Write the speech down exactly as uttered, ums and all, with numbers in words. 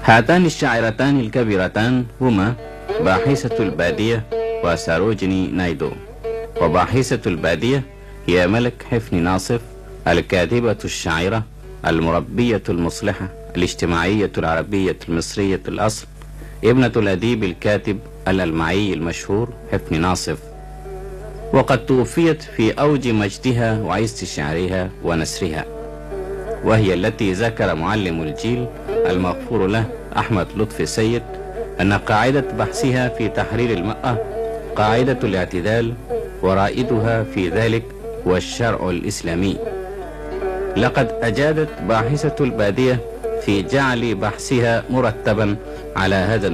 هاتان الشاعرتان الكبيرتان هما باحثة البادية وساروجيني نايدو. وباحثة البادية هي ملك حفني ناصف، الكاتبة الشاعرة المربية المصلحة الاجتماعية العربية المصرية الأصل، ابنة الأديب الكاتب الألمعي المشهور حفني ناصف، وقد توفيت في أوج مجدها وعز شعرها ونثرها، وهي التي ذكر معلم الجيل المغفور له أحمد لطفي سيد أن قاعدة بحثها في تحرير المرأة قاعدة الاعتدال، ورائدها في ذلك هو الشرع الإسلامي. لقد أجادت باحثة البادية في جعل بحثها مرتبا على هذا